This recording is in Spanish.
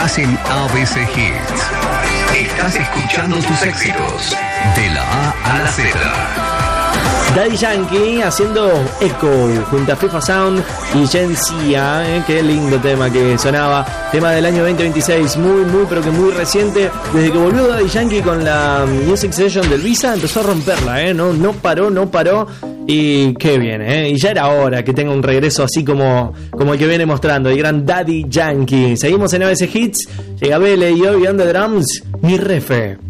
Estás en ABC Hits. Estás escuchando tus éxitos de la A a la Z. Daddy Yankee haciendo Echo junto a FIFA Sound y Gencia, qué lindo tema que sonaba, tema del año 2026, muy pero que muy reciente. Desde que volvió Daddy Yankee con la Music Session del Visa empezó a romperla, no paró y qué bien, y ya era hora que tenga un regreso así como el que viene mostrando el gran Daddy Yankee. Seguimos en ABC Hits, llega Bele y hoy on the drums, mi refe.